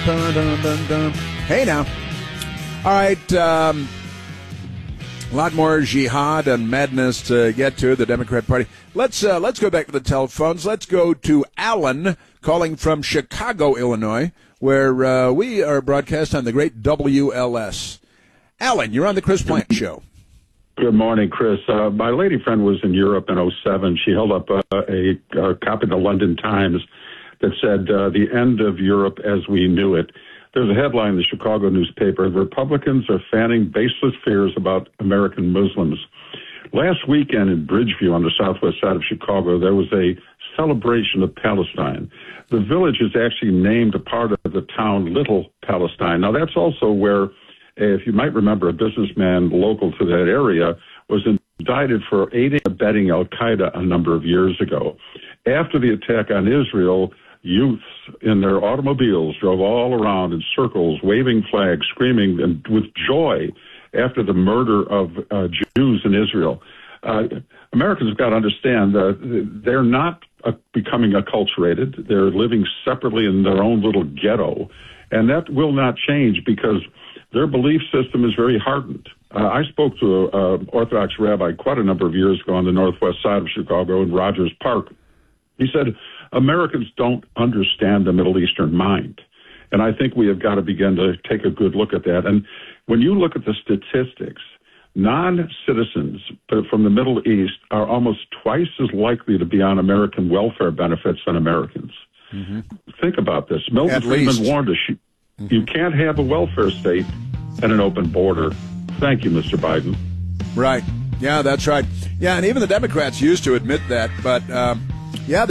Hey now. All right. A lot more jihad and madness to get to, the Democrat Party. Let's go back to the telephones. Let's go to Alan calling from Chicago, Illinois, where we are broadcast on the great WLS. Alan, you're on the Chris Plante Show. Good morning, Chris. My lady friend was in Europe in '07. She held up a copy of the London Times that said, the end of Europe as we knew it. There's a headline in the Chicago newspaper, Republicans are fanning baseless fears about American Muslims. Last weekend in Bridgeview on the southwest side of Chicago, there was a celebration of Palestine. The village is actually named a part of the town Little Palestine. Now, that's also where, if you might remember, a businessman local to that area was indicted for aiding and abetting al-Qaeda a number of years ago. After the attack on Israel, youths in their automobiles drove all around in circles, waving flags, screaming and with joy after the murder of Jews in Israel. Americans have got to understand they're not becoming acculturated. They're living separately in their own little ghetto, and that will not change because their belief system is very hardened. I spoke to an Orthodox rabbi quite a number of years ago on the northwest side of Chicago in Rogers Park. He said, Americans don't understand the Middle Eastern mind. And I think we have got to begin to take a good look at that. And when you look at the statistics, non-citizens from the Middle East are almost twice as likely to be on American welfare benefits than Americans. Mm-hmm. Think about this. Milton Friedman warned us, you can't have a welfare state and an open border. Thank you, Mr. Biden. Right. Yeah, that's right. Yeah, and even the Democrats used to admit that. But, yeah,